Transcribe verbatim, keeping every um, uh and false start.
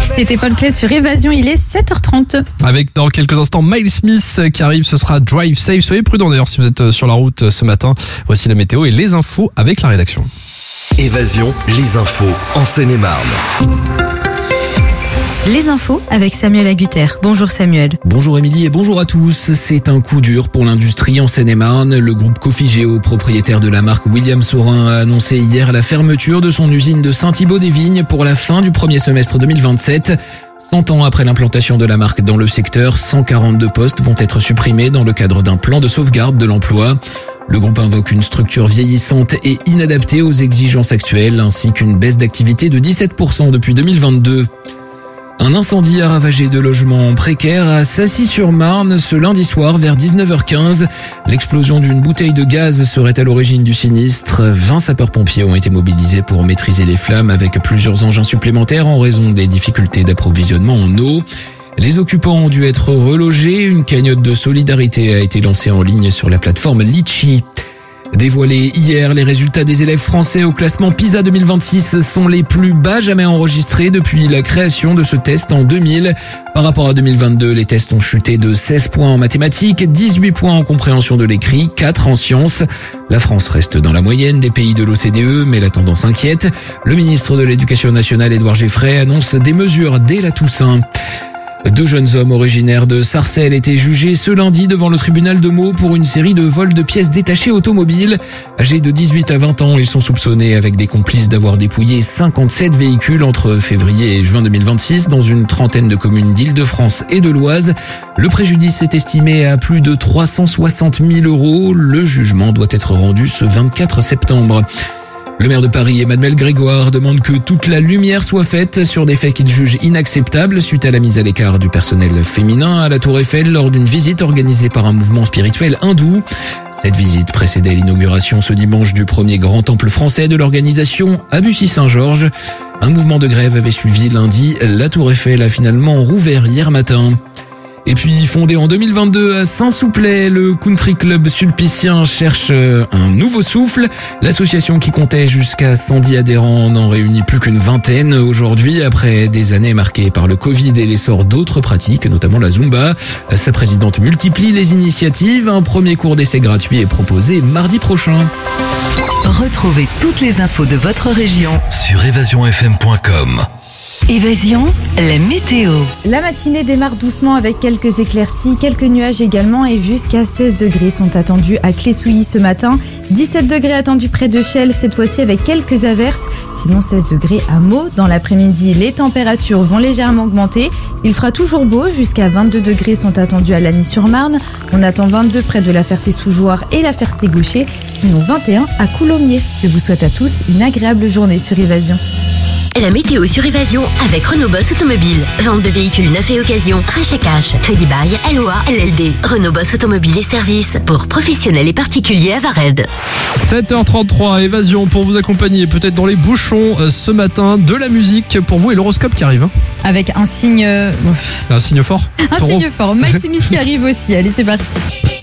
C'était Paul Clay sur Évasion, il est sept heures trente. Avec dans quelques instants Miles Smith qui arrive, ce sera Drive Safe. Soyez prudents d'ailleurs si vous êtes sur la route ce matin. Voici la météo et les infos avec la rédaction. Évasion, les infos en Seine-et-Marne. Les infos avec Samuel Agutter. Bonjour Samuel. Bonjour Émilie et bonjour à tous. C'est un coup dur pour l'industrie en Seine-et-Marne. Le groupe Cofigeo, propriétaire de la marque William Saurin, a annoncé hier la fermeture de son usine de Saint-Thibaud-des-Vignes pour la fin du premier semestre deux mille vingt-sept. cent ans après l'implantation de la marque dans le secteur, cent quarante-deux postes vont être supprimés dans le cadre d'un plan de sauvegarde de l'emploi. Le groupe invoque une structure vieillissante et inadaptée aux exigences actuelles, ainsi qu'une baisse d'activité de dix-sept pour cent depuis deux mille vingt-deux. Un incendie a ravagé deux logements précaires à Sassy-sur-Marne ce lundi soir vers dix-neuf heures quinze. L'explosion d'une bouteille de gaz serait à l'origine du sinistre. vingt sapeurs-pompiers ont été mobilisés pour maîtriser les flammes avec plusieurs engins supplémentaires en raison des difficultés d'approvisionnement en eau. Les occupants ont dû être relogés. Une cagnotte de solidarité a été lancée en ligne sur la plateforme Litchi. Dévoilés hier, les résultats des élèves français au classement PISA deux mille vingt-six sont les plus bas jamais enregistrés depuis la création de ce test en deux mille. Par rapport à deux mille vingt-deux, les tests ont chuté de seize points en mathématiques, dix-huit points en compréhension de l'écrit, quatre en sciences. La France reste dans la moyenne des pays de l'O C D E, mais la tendance inquiète. Le ministre de l'Éducation nationale, Édouard Geoffrey, annonce des mesures dès la Toussaint. Deux jeunes hommes originaires de Sarcelles étaient jugés ce lundi devant le tribunal de Meaux pour une série de vols de pièces détachées automobiles. Âgés de dix-huit à vingt ans, ils sont soupçonnés avec des complices d'avoir dépouillé cinquante-sept véhicules entre février et juin deux mille vingt-six dans une trentaine de communes d'Île-de-France et de l'Oise. Le préjudice est estimé à plus de trois cent soixante mille euros. Le jugement doit être rendu ce vingt-quatre septembre. Le maire de Paris, Emmanuel Grégoire, demande que toute la lumière soit faite sur des faits qu'il juge inacceptables suite à la mise à l'écart du personnel féminin à la Tour Eiffel lors d'une visite organisée par un mouvement spirituel hindou. Cette visite précédait l'inauguration ce dimanche du premier grand temple français de l'organisation à Bussy-Saint-Georges. Un mouvement de grève avait suivi lundi. La Tour Eiffel a finalement rouvert hier matin. Et puis, fondé en deux mille vingt-deux à Saint-Souplet, le Country Club sulpicien cherche un nouveau souffle. L'association qui comptait jusqu'à cent dix adhérents n'en réunit plus qu'une vingtaine aujourd'hui, après des années marquées par le Covid et l'essor d'autres pratiques, notamment la Zumba. Sa présidente multiplie les initiatives. Un premier cours d'essai gratuit est proposé mardi prochain. Retrouvez toutes les infos de votre région Sur évasion f m point com. Évasion, la météo. La matinée démarre doucement avec quelques éclaircies, quelques nuages également et jusqu'à seize degrés sont attendus à Clé-Souilly ce matin. dix-sept degrés attendus près de Chelles, cette fois-ci avec quelques averses. Sinon seize degrés à Meaux. Dans l'après-midi, les températures vont légèrement augmenter. Il fera toujours beau, jusqu'à vingt-deux degrés sont attendus à Lagny-sur-Marne. On attend vingt-deux près de la Ferté-sous-Jouarre et la Ferté-Gaucher. Sinon vingt et un à Coulommiers. Je vous souhaite à tous une agréable journée sur Évasion. La météo sur Évasion avec Renault Boss Automobile. Vente de véhicules neufs et occasion, rachat cash, crédit bail, L O A, L L D. Renault Boss Automobile et services pour professionnels et particuliers à Vared. sept heures trente-trois, Évasion pour vous accompagner peut-être dans les bouchons euh, ce matin. De la musique pour vous et l'horoscope qui arrive. Hein. Avec un signe... euh, Un signe fort. Un Taureau. signe fort. Maximus qui arrive aussi. Allez, c'est parti.